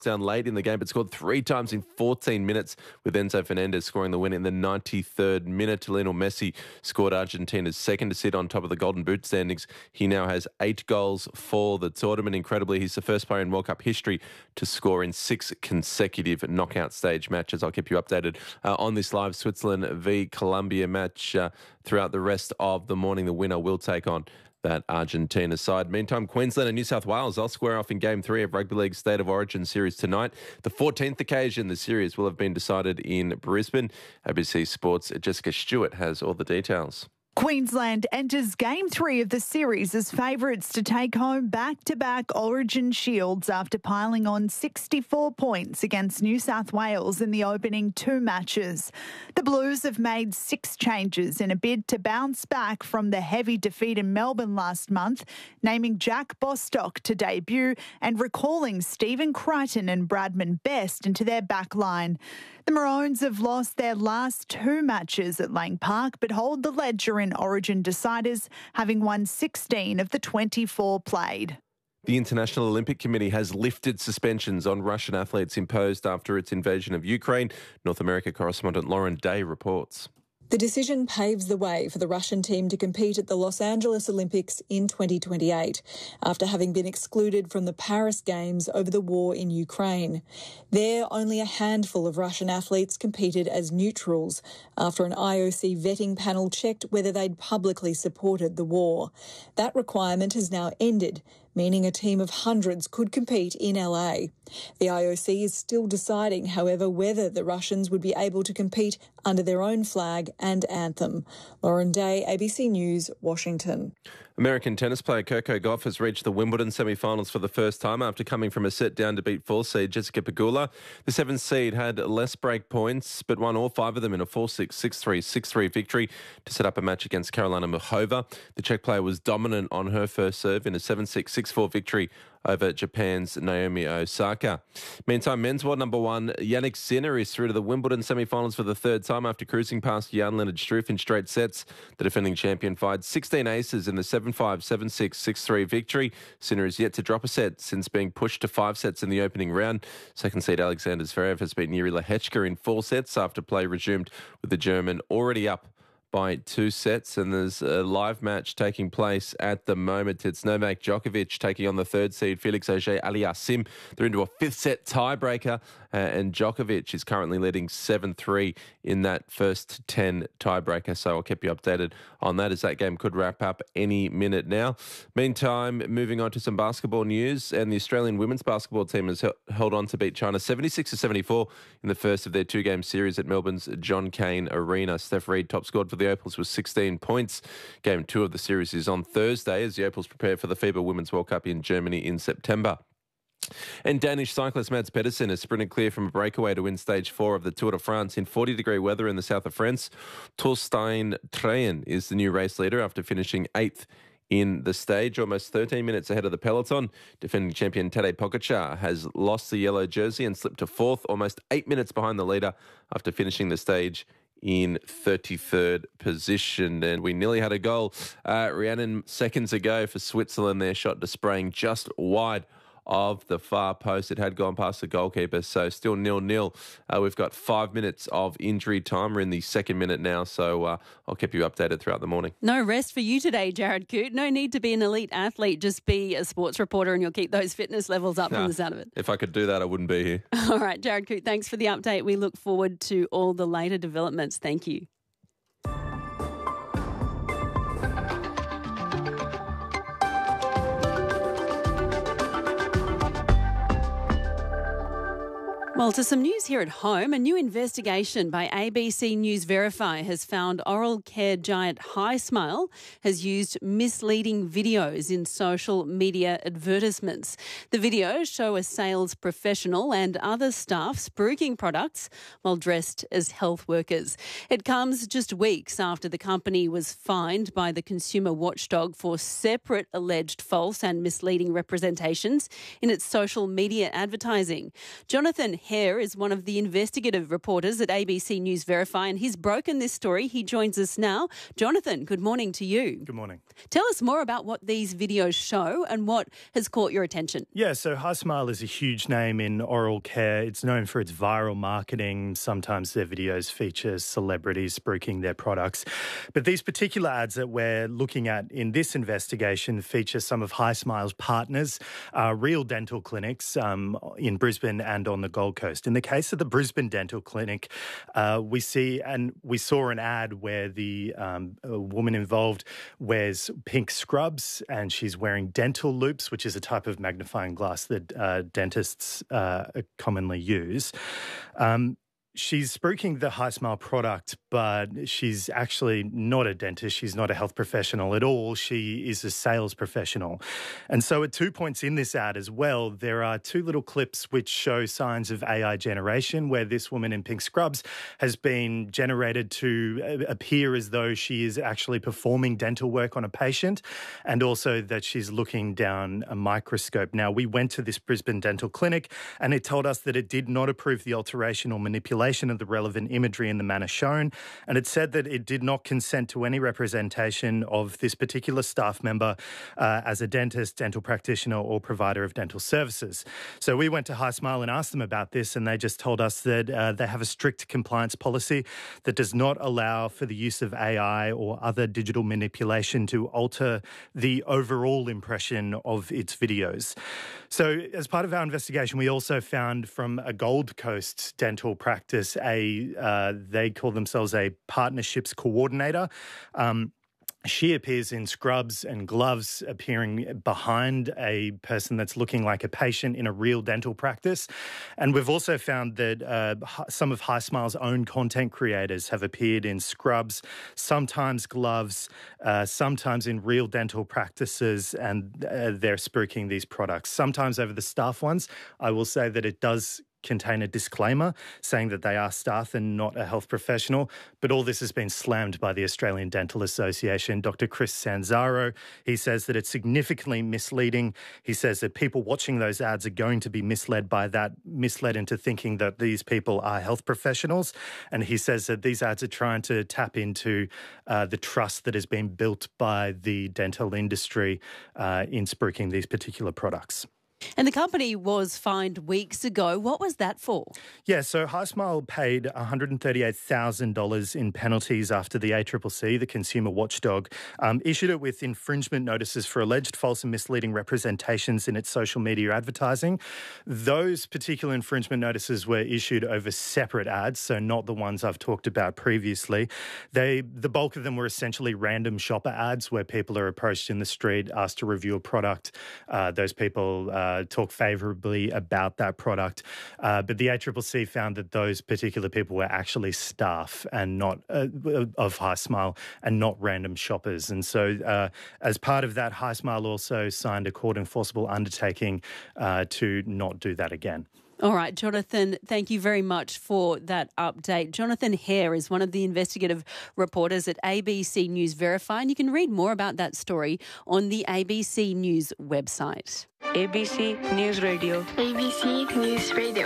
down late in the game, but scored 3 times in 14 minutes, with Enzo Fernandez scoring the win in the 93rd minute. Lionel Messi scored Argentina's second to sit on top of the Golden Boot standings. He now has 8 goals for the tournament. Incredibly, he's the first player in World Cup history to score in 6 consecutive knockout stage matches. I'll keep you updated on this live Switzerland v Colombia match throughout the rest of the morning. The winner will take on that Argentina side. Meantime, Queensland and New South Wales, they'll square off in Game 3 of Rugby League State of Origin Series tonight. The 14th occasion the series will have been decided in Brisbane. ABC Sports' Jessica Stewart has all the details. Queensland enters Game 3 of the series as favourites to take home back-to-back Origin Shields after piling on 64 points against New South Wales in the opening 2 matches. The Blues have made 6 changes in a bid to bounce back from the heavy defeat in Melbourne last month, naming Jack Bostock to debut and recalling Stephen Crichton and Bradman Best into their backline. The Maroons have lost their last 2 matches at Lang Park but hold the ledger in Origin deciders, having won 16 of the 24 played. The International Olympic Committee has lifted suspensions on Russian athletes imposed after its invasion of Ukraine. North America correspondent Lauren Day reports. The decision paves the way for the Russian team to compete at the Los Angeles Olympics in 2028, after having been excluded from the Paris Games over the war in Ukraine. There, only a handful of Russian athletes competed as neutrals after an IOC vetting panel checked whether they'd publicly supported the war. That requirement has now ended, meaning a team of hundreds could compete in LA. The IOC is still deciding, however, whether the Russians would be able to compete under their own flag and anthem. Lauren Day, ABC News, Washington. American tennis player Coco Gauff has reached the Wimbledon semi-finals for the first time after coming from a set down to beat 4-seed Jessica Pegula. The 7-seed had less break points but won all 5 of them in a 4-6, 6-3, 6-3 victory to set up a match against Karolina Muchova. The Czech player was dominant on her first serve in a 7-6, 6-4 victory over Japan's Naomi Osaka. Meantime, men's world number 1, Jannik Sinner, is through to the Wimbledon semi-finals for the 3rd time after cruising past Jan-Lennard Struff in straight sets. The defending champion fired 16 aces in the 7-5, 7-6, 6-3 victory. Sinner is yet to drop a set since being pushed to 5 sets in the opening round. Second seed Alexander Zverev has beaten Yuri Lehechka in 4 sets after play resumed with the German already up by 2 sets, and there's a live match taking place at the moment. It's Novak Djokovic taking on the 3rd seed Felix Auger-Aliassime. They're into a 5th set tiebreaker, and Djokovic is currently leading 7-3 in that first 10 tiebreaker. So I'll keep you updated on that as that game could wrap up any minute now. Meantime, moving on to some basketball news, and the Australian women's basketball team has held on to beat China 76-74 in the first of their 2-game series at Melbourne's John Cain Arena. Steph Reid top scored for the Opals with 16 points. Game 2 of the series is on Thursday as the Opals prepare for the FIBA Women's World Cup in Germany in September. And Danish cyclist Mads Pedersen has sprinted clear from a breakaway to win stage 4 of the Tour de France in 40-degree weather in the south of France. Torstein Treyen is the new race leader after finishing 8th in the stage, almost 13 minutes ahead of the peloton. Defending champion Tadej Pogačar has lost the yellow jersey and slipped to 4th, almost 8 minutes behind the leader after finishing the stage in 33rd position. And we nearly had a goal. Rhiannon seconds ago for Switzerland. Their shot to spraying just wide of the far post. It had gone past the goalkeeper, so still 0-0. We've got 5 minutes of injury time. We're in the 2nd minute now, so I'll keep you updated throughout the morning. No rest for you today, Jared Coote. No need to be an elite athlete. Just be a sports reporter and you'll keep those fitness levels up from the sound of it. If I could do that, I wouldn't be here. All right, Jared Coote, thanks for the update. We look forward to all the later developments. Thank you. Well, to some news here at home, a new investigation by ABC News Verify has found oral care giant HiSmile has used misleading videos in social media advertisements. The videos show a sales professional and other staff spruiking products while dressed as health workers. It comes just weeks after the company was fined by the consumer watchdog for separate alleged false and misleading representations in its social media advertising. Jonathan Hare is one of the investigative reporters at ABC News Verify, and he's broken this story. He joins us now. Jonathan, good morning to you. Good morning. Tell us more about what these videos show and what has caught your attention. Yeah, so HiSmile is a huge name in oral care. It's known for its viral marketing. Sometimes their videos feature celebrities spruiking their products. But these particular ads that we're looking at in this investigation feature some of HiSmile's partners, real dental clinics in Brisbane and on the Gold Coast. In the case of the Brisbane Dental Clinic, we saw an ad where the woman involved wears pink scrubs and she's wearing dental loops, which is a type of magnifying glass that dentists commonly use. She's spruiking the HiSmile product, but she's actually not a dentist. She's not a health professional at all. She is a sales professional. And so at 2 points in this ad as well, there are two little clips which show signs of AI generation, where this woman in pink scrubs has been generated to appear as though she is actually performing dental work on a patient, and also that she's looking down a microscope. Now, we went to this Brisbane Dental Clinic and it told us that it did not approve the alteration or manipulation of the relevant imagery in the manner shown, and it said that it did not consent to any representation of this particular staff member as a dentist, dental practitioner or provider of dental services. So we went to HiSmile and asked them about this, and they just told us that they have a strict compliance policy that does not allow for the use of AI or other digital manipulation to alter the overall impression of its videos. So as part of our investigation, we also found from a Gold Coast dental practice they call themselves a partnerships coordinator. She appears in scrubs and gloves, appearing behind a person that's looking like a patient in a real dental practice. And we've also found that some of HiSmile's own content creators have appeared in scrubs, sometimes gloves, sometimes in real dental practices, and they're spruiking these products. Sometimes over the staff ones, I will say that it does contain a disclaimer saying that they are staff and not a health professional. But all this has been slammed by the Australian Dental Association. Dr. Chris Sanzaro, he says that it's significantly misleading. He says that people watching those ads are going to be misled by that, misled into thinking that these people are health professionals. And he says that these ads are trying to tap into the trust that has been built by the dental industry in spruiking these particular products. And the company was fined weeks ago. What was that for? Yeah, so HiSmile paid $138,000 in penalties after the ACCC, the consumer watchdog, issued it with infringement notices for alleged false and misleading representations in its social media advertising. Those particular infringement notices were issued over separate ads, so not the ones I've talked about previously. The bulk of them were essentially random shopper ads where people are approached in the street, asked to review a product. Those people talk favourably about that product. But the ACCC found that those particular people were actually staff and not of HiSmile and not random shoppers. And so as part of that, HiSmile also signed a court enforceable undertaking to not do that again. All right, Jonathan, thank you very much for that update. Jonathan Hare is one of the investigative reporters at ABC News Verify, and you can read more about that story on the ABC News website. ABC News Radio. ABC News Radio.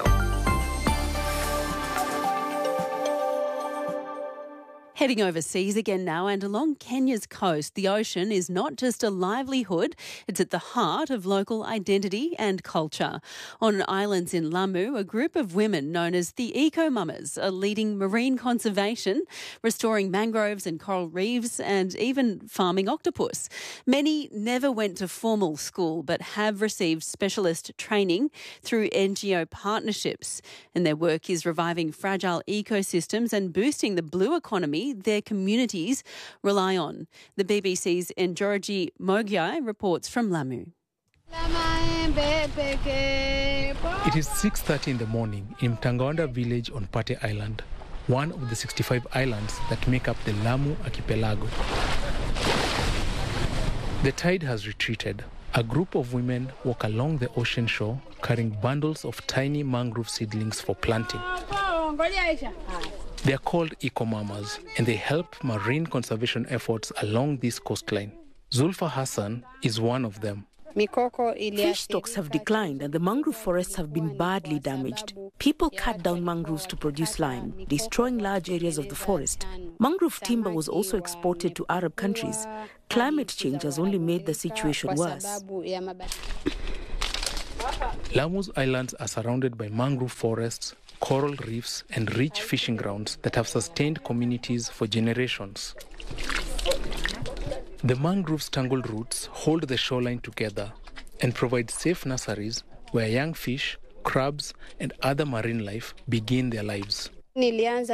Heading overseas again now, and along Kenya's coast, the ocean is not just a livelihood, it's at the heart of local identity and culture. On islands in Lamu, a group of women known as the Eco Mamas are leading marine conservation, restoring mangroves and coral reefs, and even farming octopus. Many never went to formal school but have received specialist training through NGO partnerships, and their work is reviving fragile ecosystems and boosting the blue economy their communities rely on. The BBC's Njoroge Mogai reports from Lamu. It is 6:30 in the morning in Mtangawanda village on Pate Island, one of the 65 islands that make up the Lamu archipelago. The tide has retreated. A group of women walk along the ocean shore carrying bundles of tiny mangrove seedlings for planting. They are called Eco Mamas, and they help marine conservation efforts along this coastline. Zulfa Hassan is one of them. Fish stocks have declined and the mangrove forests have been badly damaged. People cut down mangroves to produce lime, destroying large areas of the forest. Mangrove timber was also exported to Arab countries. Climate change has only made the situation worse. Lamu's islands are surrounded by mangrove forests, coral reefs, and rich fishing grounds that have sustained communities for generations. The mangrove's tangled roots hold the shoreline together and provide safe nurseries where young fish, crabs, and other marine life begin their lives. I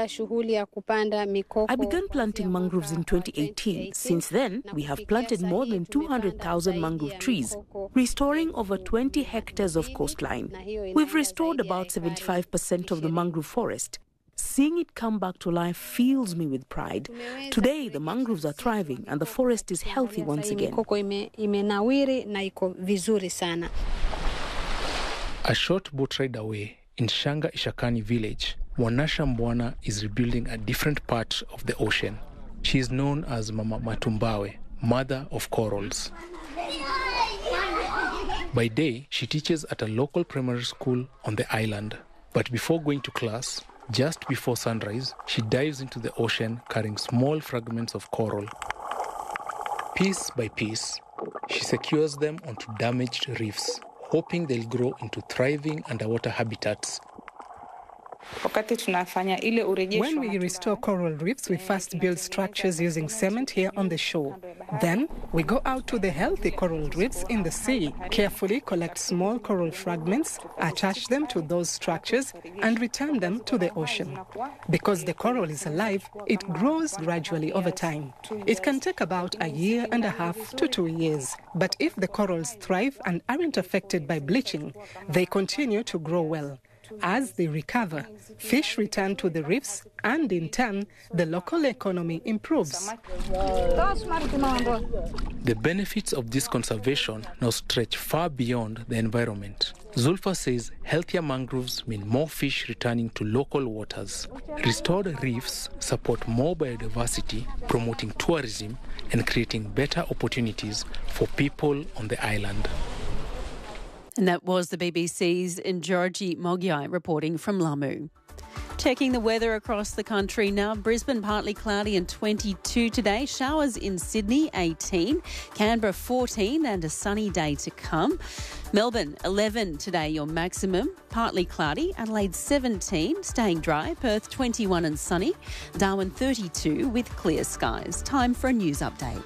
began planting mangroves in 2018. Since then, we have planted more than 200,000 mangrove trees, restoring over 20 hectares of coastline. We've restored about 75% of the mangrove forest. Seeing it come back to life fills me with pride. Today, the mangroves are thriving and the forest is healthy once again. A short boat ride away in Shanga Ishakani village, Wanasha Mbwana is rebuilding a different part of the ocean. She is known as Mama Matumbawe, mother of corals. By day, she teaches at a local primary school on the island. But before going to class, just before sunrise, she dives into the ocean carrying small fragments of coral. Piece by piece, she secures them onto damaged reefs, hoping they'll grow into thriving underwater habitats. When we restore coral reefs, we first build structures using cement here on the shore. Then, we go out to the healthy coral reefs in the sea, carefully collect small coral fragments, attach them to those structures, and return them to the ocean. Because the coral is alive, it grows gradually over time. It can take about 1.5 years to 2 years. But if the corals thrive and aren't affected by bleaching, they continue to grow well. As they recover, fish return to the reefs and in turn, the local economy improves. The benefits of this conservation now stretch far beyond the environment. Zulfa says healthier mangroves mean more fish returning to local waters. Restored reefs support more biodiversity, promoting tourism and creating better opportunities for people on the island. And that was the BBC's Njorji Mogyai reporting from Lamu. Checking the weather across the country now. Brisbane partly cloudy and 22 today. Showers in Sydney 18. Canberra 14 and a sunny day to come. Melbourne 11 today, your maximum. Partly cloudy. Adelaide 17, staying dry. Perth 21 and sunny. Darwin 32 with clear skies. Time for a news update.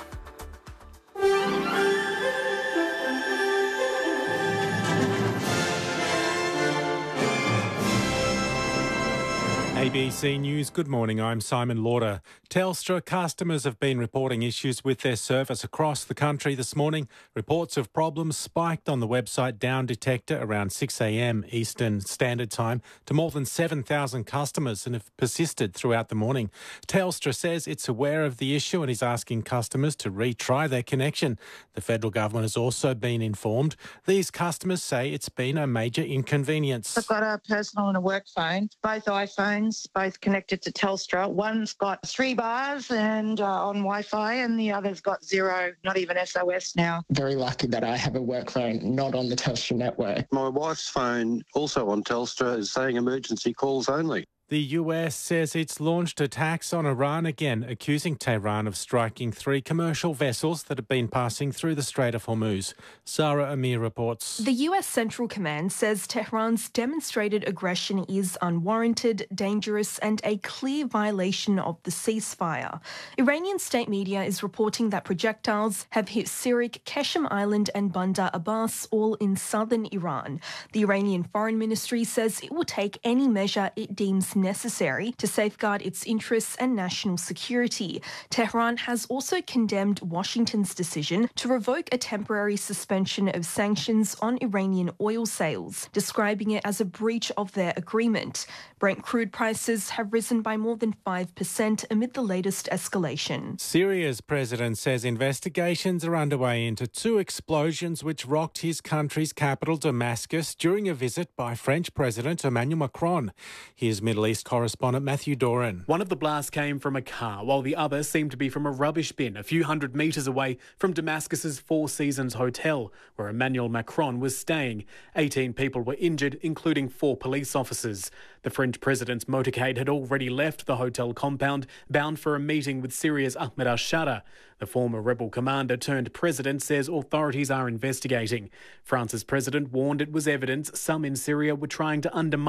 ABC News, good morning, I'm Simon Lauder. Telstra customers have been reporting issues with their service across the country this morning. Reports of problems spiked on the website Down Detector around 6 a.m. Eastern Standard Time to more than 7,000 customers and have persisted throughout the morning. Telstra says it's aware of the issue and is asking customers to retry their connection. The federal government has also been informed. These customers say it's been a major inconvenience. I've got a personal and a work phone, both iPhones, both connected to Telstra. One's got 3 bars and on Wi-Fi and the other's got 0, not even SOS now. Very lucky that I have a work phone, not on the Telstra network. My wife's phone, also on Telstra, is saying emergency calls only. The US says it's launched attacks on Iran again, accusing Tehran of striking 3 commercial vessels that have been passing through the Strait of Hormuz. Sarah Amir reports. The US Central Command says Tehran's demonstrated aggression is unwarranted, dangerous and a clear violation of the ceasefire. Iranian state media is reporting that projectiles have hit Sirik, Keshem Island and Bandar Abbas, all in southern Iran. The Iranian Foreign Ministry says it will take any measure it deems necessary to safeguard its interests and national security. Tehran has also condemned Washington's decision to revoke a temporary suspension of sanctions on Iranian oil sales, describing it as a breach of their agreement. Brent crude prices have risen by more than 5% amid the latest escalation. Syria's president says investigations are underway into 2 explosions which rocked his country's capital, Damascus, during a visit by French President Emmanuel Macron. His Middle East correspondent Matthew Doran. One of the blasts came from a car, while the other seemed to be from a rubbish bin a few hundred metres away from Damascus's Four Seasons Hotel, where Emmanuel Macron was staying. 18 people were injured, including 4 police officers. The French president's motorcade had already left the hotel compound, bound for a meeting with Syria's Ahmed al-Shara. The former rebel commander turned president says authorities are investigating. France's president warned it was evidence some in Syria were trying to undermine